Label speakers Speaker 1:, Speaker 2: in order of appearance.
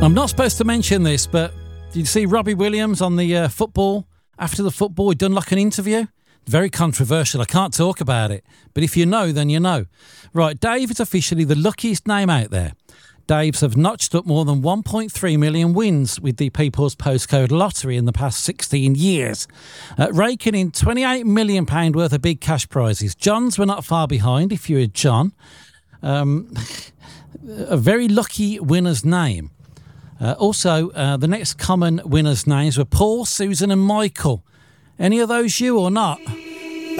Speaker 1: I'm not supposed to mention this, but did you see Robbie Williams on the football? After the football, he'd done like an interview. Very controversial. I can't talk about it. But if you know, then you know. Right, Dave is officially the luckiest name out there. Daves have notched up more than 1.3 million wins with the People's Postcode Lottery in the past 16 years, raking in £28 million worth of big cash prizes. John's were not far behind, if you're John. A very lucky winner's name. Also, the next common winners' names were Paul, Susan and Michael. Any of those you or not?